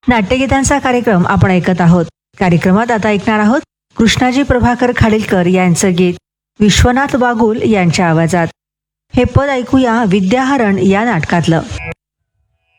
नाट्यगीतांचा कार्यक्रम आपण ऐकत आहोत. कार्यक्रमात आता ऐकणार आहोत कृष्णाजी प्रभाकर खाडीलकर यांचं गीत विश्वनाथ बागुल यांच्या आवाजात. हे पद ऐकूया विद्याहरण या नाटकातलं.